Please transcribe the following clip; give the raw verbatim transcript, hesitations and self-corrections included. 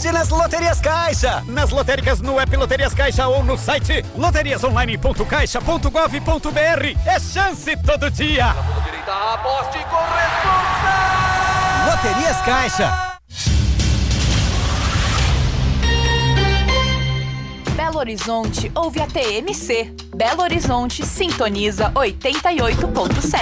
sorte nas Loterias Caixa. Nas lotéricas, no app Loterias Caixa ou no site loterias online ponto caixa ponto gov ponto br. É chance todo dia. Aposte com responsa. Loterias Caixa. Belo Horizonte ouve a T M C. Belo Horizonte sintoniza oitenta e oito ponto sete.